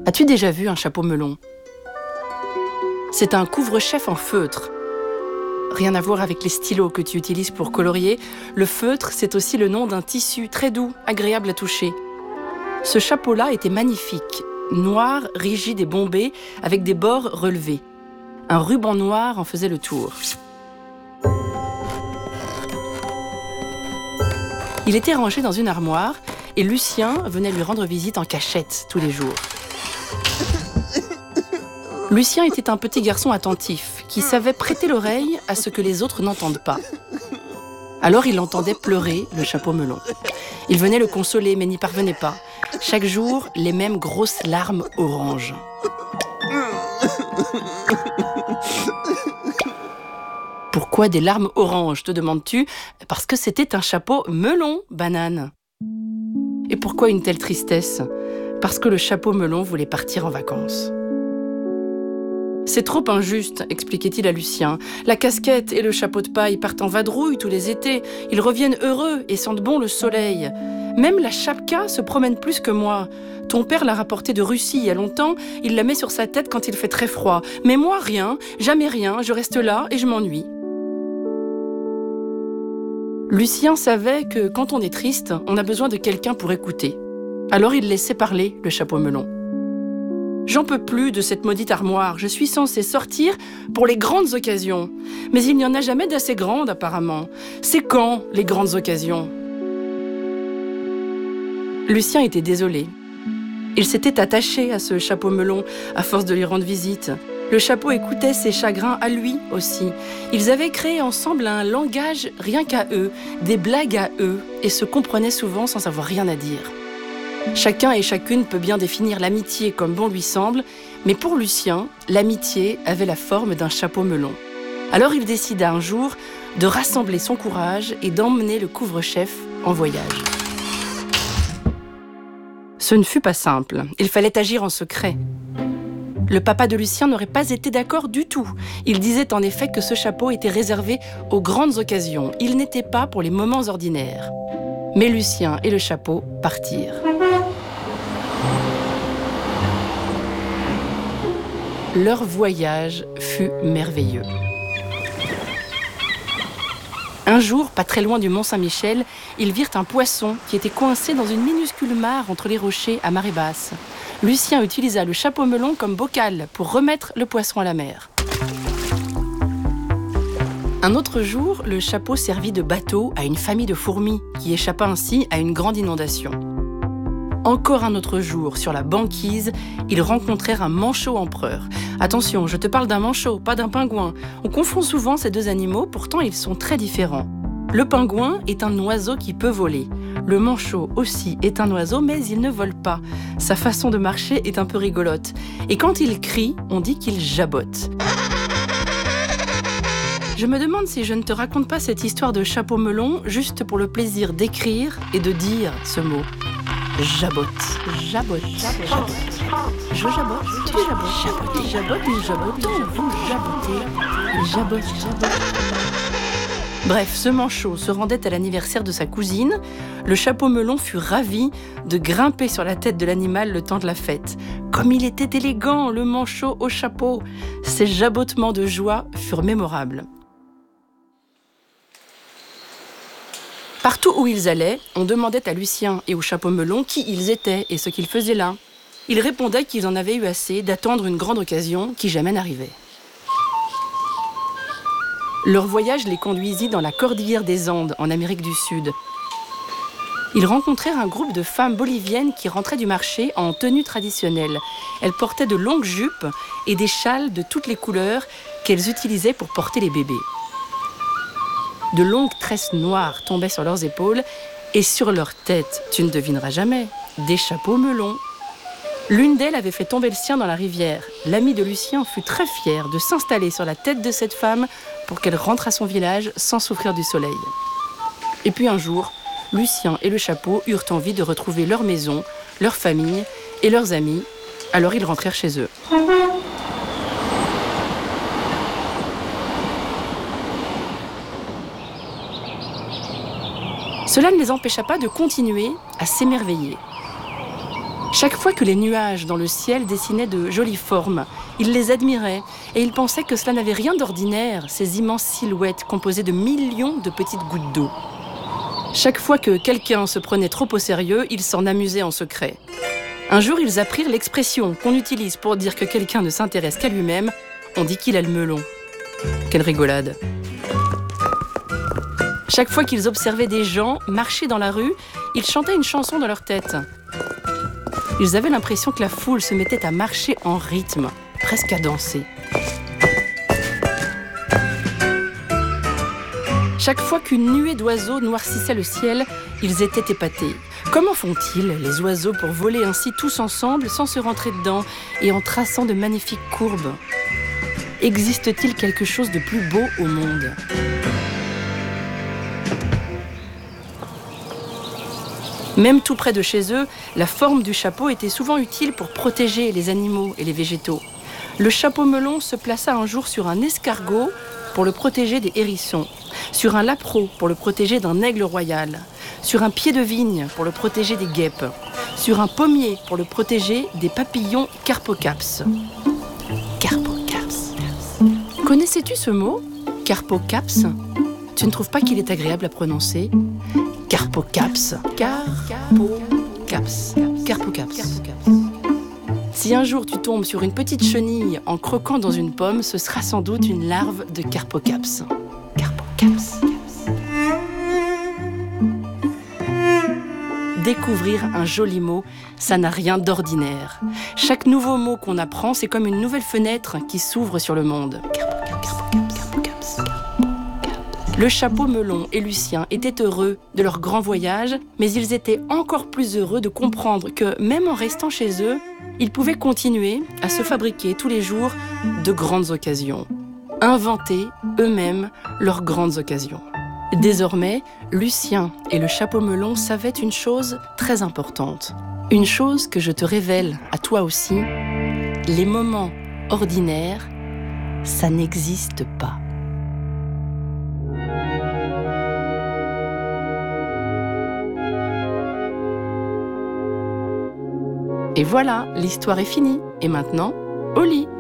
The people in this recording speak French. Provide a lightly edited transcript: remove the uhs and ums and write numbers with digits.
As-tu déjà vu un chapeau melon ? C'est un couvre-chef en feutre. Rien à voir avec les stylos que tu utilises pour colorier. Le feutre, c'est aussi le nom d'un tissu très doux, agréable à toucher. Ce chapeau-là était magnifique, noir, rigide et bombé, avec des bords relevés. Un ruban noir en faisait le tour. Il était rangé dans une armoire et Lucien venait lui rendre visite en cachette tous les jours. Lucien était un petit garçon attentif qui savait prêter l'oreille à ce que les autres n'entendent pas. Alors il entendait pleurer le chapeau melon. Il venait le consoler mais n'y parvenait pas. Chaque jour, les mêmes grosses larmes oranges. Pourquoi des larmes oranges, te demandes-tu ? Parce que c'était un chapeau melon, banane. Et pourquoi une telle tristesse ? Parce que le chapeau melon voulait partir en vacances. C'est trop injuste, expliquait-il à Lucien. La casquette et le chapeau de paille partent en vadrouille tous les étés. Ils reviennent heureux et sentent bon le soleil. Même la chapka se promène plus que moi. Ton père l'a rapportée de Russie il y a longtemps. Il la met sur sa tête quand il fait très froid. Mais moi, rien, jamais rien. Je reste là et je m'ennuie. Lucien savait que quand on est triste, on a besoin de quelqu'un pour écouter. Alors il laissait parler le chapeau melon. J'en peux plus de cette maudite armoire. Je suis censée sortir pour les grandes occasions. Mais il n'y en a jamais d'assez grandes, apparemment. C'est quand, les grandes occasions ? Lucien était désolé. Il s'était attaché à ce chapeau melon à force de lui rendre visite. Le chapeau écoutait ses chagrins à lui aussi. Ils avaient créé ensemble un langage rien qu'à eux, des blagues à eux, et se comprenaient souvent sans avoir rien à dire. Chacun et chacune peut bien définir l'amitié comme bon lui semble, mais pour Lucien, l'amitié avait la forme d'un chapeau melon. Alors il décida un jour de rassembler son courage et d'emmener le couvre-chef en voyage. Ce ne fut pas simple, il fallait agir en secret. Le papa de Lucien n'aurait pas été d'accord du tout. Il disait en effet que ce chapeau était réservé aux grandes occasions. Il n'était pas pour les moments ordinaires. Mais Lucien et le chapeau partirent. Leur voyage fut merveilleux. Un jour, pas très loin du Mont-Saint-Michel, ils virent un poisson qui était coincé dans une minuscule mare entre les rochers à marée basse. Lucien utilisa le chapeau melon comme bocal pour remettre le poisson à la mer. Un autre jour, le chapeau servit de bateau à une famille de fourmis qui échappa ainsi à une grande inondation. Encore un autre jour, sur la banquise, ils rencontrèrent un manchot empereur. Attention, je te parle d'un manchot, pas d'un pingouin. On confond souvent ces deux animaux, pourtant ils sont très différents. Le pingouin est un oiseau qui peut voler. Le manchot aussi est un oiseau, mais il ne vole pas. Sa façon de marcher est un peu rigolote. Et quand il crie, on dit qu'il jabote. Je me demande si je ne te raconte pas cette histoire de chapeau melon juste pour le plaisir d'écrire et de dire ce mot. Jabote. Jabote. Jabote. Je jabote. Tu jabotes. Jabote. Jabote. Nous jabotons. Vous jabotez. Jabote. Jabote. Bref, ce manchot se rendait à l'anniversaire de sa cousine. Le chapeau melon fut ravi de grimper sur la tête de l'animal le temps de la fête. Comme il était élégant, le manchot au chapeau. Ses jabotements de joie furent mémorables. Partout où ils allaient, on demandait à Lucien et au chapeau melon qui ils étaient et ce qu'ils faisaient là. Ils répondaient qu'ils en avaient eu assez d'attendre une grande occasion qui jamais n'arrivait. Leur voyage les conduisit dans la cordillère des Andes, en Amérique du Sud. Ils rencontrèrent un groupe de femmes boliviennes qui rentraient du marché en tenue traditionnelle. Elles portaient de longues jupes et des châles de toutes les couleurs qu'elles utilisaient pour porter les bébés. De longues tresses noires tombaient sur leurs épaules et sur leurs têtes, tu ne devineras jamais, des chapeaux melons. L'une d'elles avait fait tomber le sien dans la rivière. L'ami de Lucien fut très fier de s'installer sur la tête de cette femme pour qu'elle rentre à son village sans souffrir du soleil. Et puis un jour, Lucien et le chapeau eurent envie de retrouver leur maison, leur famille et leurs amis. Alors ils rentrèrent chez eux. Cela ne les empêcha pas de continuer à s'émerveiller. Chaque fois que les nuages dans le ciel dessinaient de jolies formes, il les admirait et il pensait que cela n'avait rien d'ordinaire, ces immenses silhouettes composées de millions de petites gouttes d'eau. Chaque fois que quelqu'un se prenait trop au sérieux, il s'en amusait en secret. Un jour, ils apprirent l'expression qu'on utilise pour dire que quelqu'un ne s'intéresse qu'à lui-même. On dit qu'il a le melon. Quelle rigolade! Chaque fois qu'ils observaient des gens marcher dans la rue, ils chantaient une chanson dans leur tête. Ils avaient l'impression que la foule se mettait à marcher en rythme, presque à danser. Chaque fois qu'une nuée d'oiseaux noircissait le ciel, ils étaient épatés. Comment font-ils, les oiseaux, pour voler ainsi tous ensemble sans se rentrer dedans et en traçant de magnifiques courbes? Existe-t-il quelque chose de plus beau au monde? Même tout près de chez eux, la forme du chapeau était souvent utile pour protéger les animaux et les végétaux. Le chapeau melon se plaça un jour sur un escargot pour le protéger des hérissons, sur un lapreau pour le protéger d'un aigle royal, sur un pied de vigne pour le protéger des guêpes, sur un pommier pour le protéger des papillons carpocaps. Carpocaps. Connaissais-tu ce mot, carpocaps? Tu ne trouves pas qu'il est agréable à prononcer? Carpocaps. Carpocaps. Carpocaps. Si un jour tu tombes sur une petite chenille en croquant dans une pomme, ce sera sans doute une larve de carpocaps. Carpocaps. Découvrir un joli mot, ça n'a rien d'ordinaire. Chaque nouveau mot qu'on apprend, c'est comme une nouvelle fenêtre qui s'ouvre sur le monde. Le chapeau melon et Lucien étaient heureux de leur grand voyage, mais ils étaient encore plus heureux de comprendre que, même en restant chez eux, ils pouvaient continuer à se fabriquer tous les jours de grandes occasions. Inventer eux-mêmes leurs grandes occasions. Désormais, Lucien et le chapeau melon savaient une chose très importante. Une chose que je te révèle à toi aussi. Les moments ordinaires, ça n'existe pas. Et voilà, l'histoire est finie. Et maintenant, au lit.